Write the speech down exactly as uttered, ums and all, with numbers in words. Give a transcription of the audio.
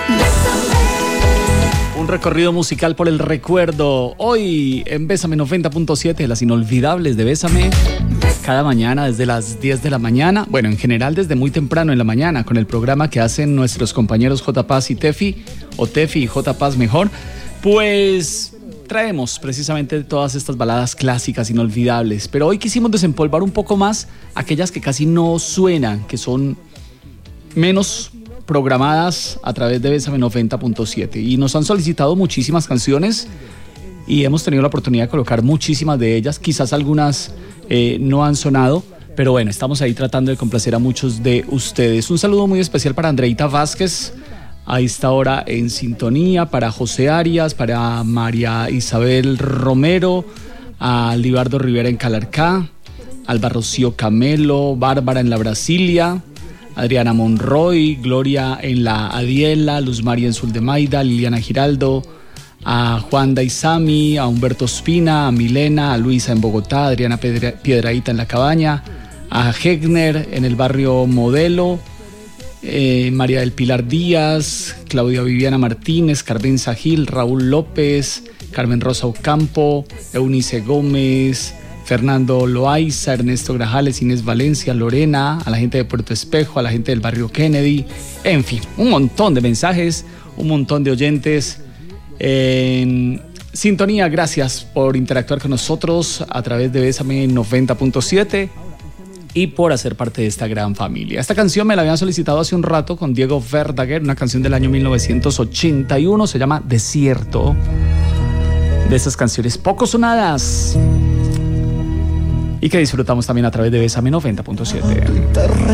Un recorrido musical por el recuerdo. Hoy en Bésame noventa punto siete, las inolvidables de Bésame. Cada mañana desde las diez de la mañana. Bueno, en general desde muy temprano en la mañana, con el programa que hacen nuestros compañeros J Paz y Tefi, o Tefi y J Paz mejor. Pues traemos precisamente todas estas baladas clásicas inolvidables. Pero hoy quisimos desempolvar un poco más aquellas que casi no suenan, que son menos programadas a través de Bésame noventa punto siete, y nos han solicitado muchísimas canciones y hemos tenido la oportunidad de colocar muchísimas de ellas. Quizás algunas eh, no han sonado, pero bueno, estamos ahí tratando de complacer a muchos de ustedes. Un saludo muy especial para Andreita Vázquez a esta hora en sintonía, para José Arias, para María Isabel Romero, a Libardo Rivera en Calarcá, Alba Rocío Camelo, Bárbara en la Brasilia, Adriana Monroy, Gloria en la Adiela, Luz María en Suldemaida, Liliana Giraldo, a Juan Daisami, a Humberto Espina, a Milena, a Luisa en Bogotá, a Adriana Pedra, Piedraíta en La Cabaña, a Hegner en el barrio Modelo, eh, María del Pilar Díaz, Claudia Viviana Martínez, Carmen Sajil, Raúl López, Carmen Rosa Ocampo, Eunice Gómez, Fernando Loaiza, Ernesto Grajales, Inés Valencia, Lorena, a la gente de Puerto Espejo, a la gente del barrio Kennedy, en fin, un montón de mensajes, un montón de oyentes en sintonía. Gracias por interactuar con nosotros a través de Bésame noventa punto siete y por hacer parte de esta gran familia. Esta canción me la habían solicitado hace un rato con Diego Verdaguer, una canción del año mil novecientos ochenta y uno, se llama Desierto, de esas canciones poco sonadas y que disfrutamos también a través de Bésame noventa punto siete.